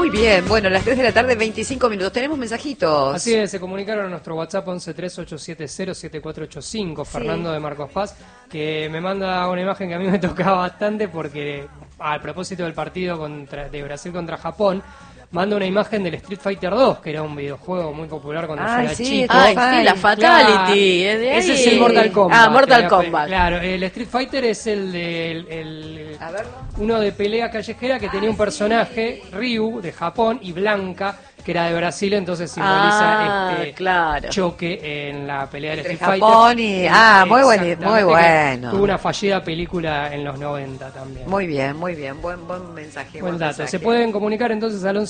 Muy bien, bueno, las 3 de la tarde, 25 minutos. Tenemos mensajitos. Así es, se comunicaron a nuestro WhatsApp 1138707485, Fernando de Marcos Paz, que me manda una imagen que a mí me tocaba bastante porque, al propósito del partido de Brasil contra Japón, manda una imagen del Street Fighter 2, que era un videojuego muy popular cuando yo era chico. Ay, sí, la Fatality. Claro, ese es el Mortal Kombat. Mortal Kombat. Claro, el Street Fighter es uno de pelea callejera que tenía un personaje, Ryu, de Japón, y Blanca, que era de Brasil, entonces simboliza choque en la pelea del Street Fighter. Japón y... muy bueno. Tuvo una fallida película en los 90 también. Muy bien, buen mensaje. Buen dato. Se pueden comunicar entonces al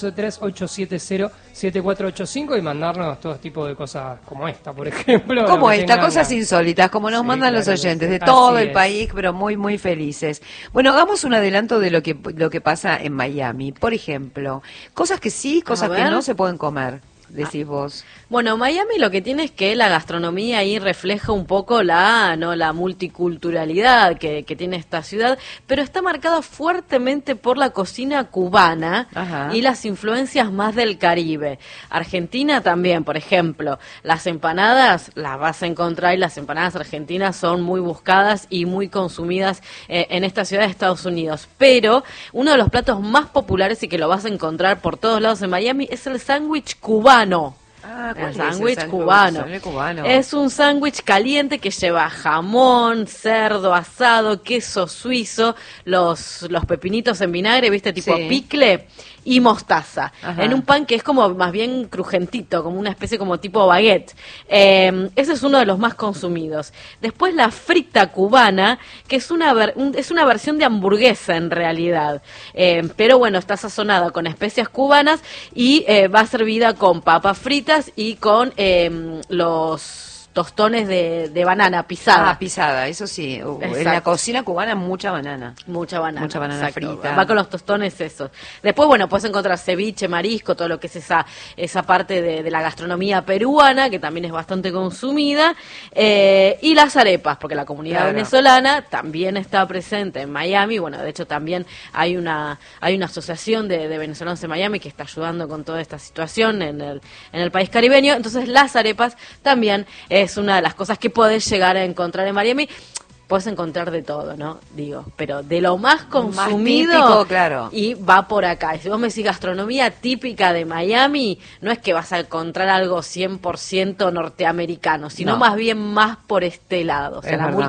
1138707485 y mandarnos todo tipo de cosas como esta, por ejemplo. Como esta, cosas insólitas, como nos mandan los oyentes de todo el país, pero muy, muy felices. Bueno, hagamos un adelanto de lo que pasa en Miami. Por ejemplo, cosas que sí, cosas que no se pueden comer, decís vos. Bueno, Miami lo que tiene es que la gastronomía ahí refleja un poco la multiculturalidad que tiene esta ciudad, pero está marcada fuertemente por la cocina cubana y las influencias más del Caribe. Argentina también, por ejemplo, las empanadas las vas a encontrar y las empanadas argentinas son muy buscadas y muy consumidas en esta ciudad de Estados Unidos. Pero uno de los platos más populares y que lo vas a encontrar por todos lados en Miami es el sándwich cubano. El sándwich cubano. Es un sándwich caliente que lleva jamón, cerdo asado, queso suizo, los pepinitos en vinagre, ¿viste? Tipo picle, y mostaza. En un pan que es como más bien crujentito, como una especie como tipo baguette. Ese es uno de los más consumidos. Después la frita cubana, que es una versión de hamburguesa en realidad. Pero bueno, está sazonada con especias cubanas y va servida con papas fritas y con los tostones de banana pisada. Pisada, eso sí. En la cocina cubana mucha banana. Mucha banana frita. Va con los tostones esos. Después, bueno, puedes encontrar ceviche, marisco, todo lo que es esa parte de la gastronomía peruana, que también es bastante consumida, y las arepas, porque la comunidad venezolana también está presente en Miami. Bueno, de hecho también hay una asociación de venezolanos en Miami que está ayudando con toda esta situación en el país caribeño. Entonces las arepas también es una de las cosas que podés llegar a encontrar en Miami. Puedes encontrar de todo, ¿no? Digo, pero de lo más consumido, más típico, claro. Y va por acá. Y si vos me decís gastronomía típica de Miami, no es que vas a encontrar algo 100% norteamericano, sino más bien más por este lado. O sea, la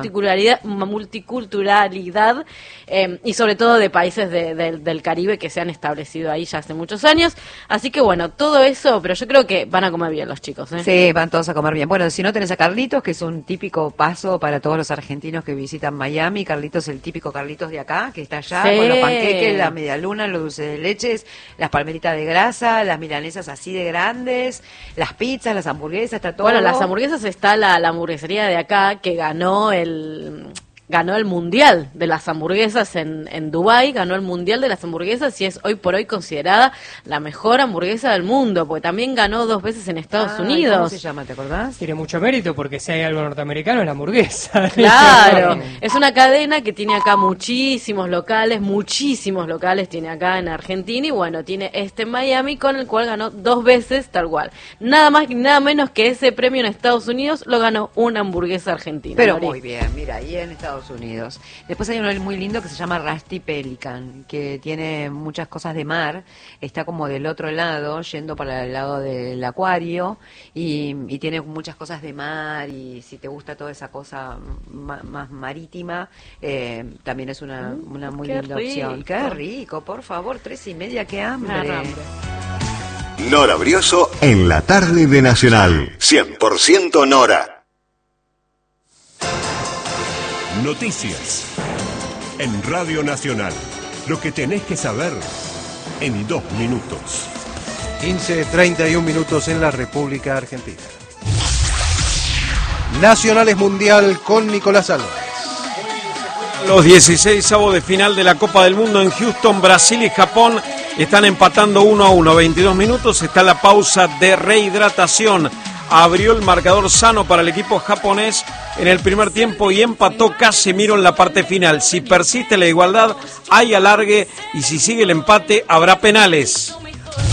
multiculturalidad y sobre todo de países del Caribe que se han establecido ahí ya hace muchos años. Así que bueno, todo eso, pero yo creo que van a comer bien los chicos, ¿eh? Sí, van todos a comer bien. Bueno, si no tenés a Carlitos, que es un típico paso para todos los argentinos que visitan Miami. Carlitos, el típico Carlitos de acá, que está allá con los panqueques, la medialuna, los dulces de leches, las palmeritas de grasa, las milanesas así de grandes, las pizzas, las hamburguesas, está todo. Bueno, las hamburguesas está la hamburguesería de acá que ganó el mundial de las hamburguesas en Dubái, ganó el mundial de las hamburguesas y es hoy por hoy considerada la mejor hamburguesa del mundo, porque también ganó 2 veces en Estados Unidos. ¿Cómo se llama, te acordás? Tiene mucho mérito porque si hay algo norteamericano es la hamburguesa. Claro, es una cadena que tiene acá muchísimos locales tiene acá en Argentina y bueno, tiene en Miami con el cual ganó 2 veces tal cual. Nada más y nada menos que ese premio en Estados Unidos lo ganó una hamburguesa argentina. Pero muy bien, mira, ahí en Estados Unidos. Después hay uno muy lindo que se llama Rusty Pelican, que tiene muchas cosas de mar, está como del otro lado, yendo para el lado del acuario, y tiene muchas cosas de mar, y si te gusta toda esa cosa más marítima, también es una muy linda opción. ¡Qué rico! Por favor, 3:30, ¡qué hambre! Nora Brioso en la tarde de Nacional. 100% Nora. Noticias en Radio Nacional. Lo que tenés que saber en 2 minutos. 15:31 en la República Argentina. Nacionales Mundial con Nicolás Álvarez. Los 16avos de final de la Copa del Mundo en Houston, Brasil y Japón están empatando 1-1. 22 minutos, está la pausa de rehidratación. Abrió el marcador sano para el equipo japonés en el primer tiempo y empató Casemiro en la parte final. Si persiste la igualdad, hay alargue y si sigue el empate, habrá penales.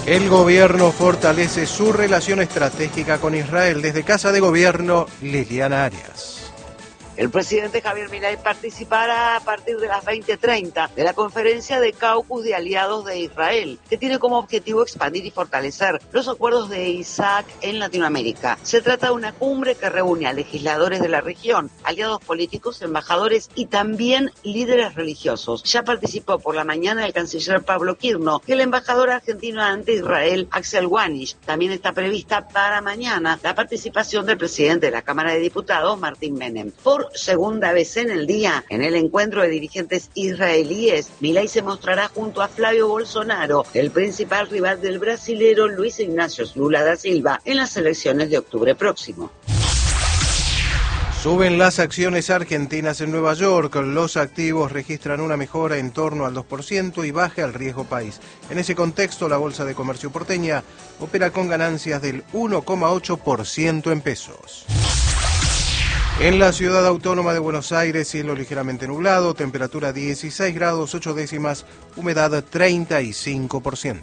El gobierno fortalece su relación estratégica con Israel. Desde Casa de Gobierno, Liliana Arias. El presidente Javier Milei participará a partir de las 20:30 de la conferencia de Caucus de Aliados de Israel, que tiene como objetivo expandir y fortalecer los acuerdos de Isaac en Latinoamérica. Se trata de una cumbre que reúne a legisladores de la región, aliados políticos, embajadores y también líderes religiosos. Ya participó por la mañana el canciller Pablo Quirno y el embajador argentino ante Israel, Axel Wanisch. También está prevista para mañana la participación del presidente de la Cámara de Diputados, Martín Menem. Por segunda vez en el día, en el encuentro de dirigentes israelíes, Milei se mostrará junto a Flavio Bolsonaro, el principal rival del brasilero Luis Ignacio Lula da Silva, en las elecciones de octubre próximo. Suben las acciones argentinas en Nueva York. Los activos registran una mejora en torno al 2% y baja el riesgo país. En ese contexto, la Bolsa de Comercio porteña opera con ganancias del 1,8% en pesos. En la ciudad autónoma de Buenos Aires, cielo ligeramente nublado, temperatura 16 grados 8 décimas, humedad 35%.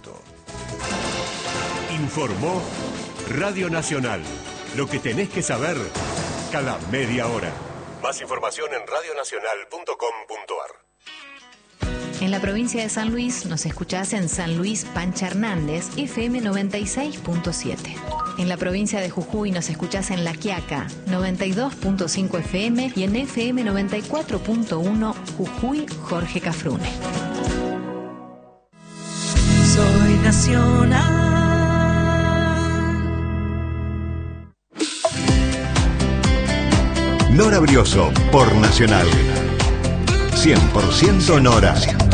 Informó Radio Nacional. Lo que tenés que saber cada media hora. Más información en radionacional.com.ar. En la provincia de San Luis nos escuchás en San Luis Pancha Hernández, FM 96.7. En la provincia de Jujuy nos escuchás en La Quiaca, 92.5 FM y en FM 94.1 Jujuy Jorge Cafrune. Soy nacional. Nora Brioso por Nacional. 100% Nora.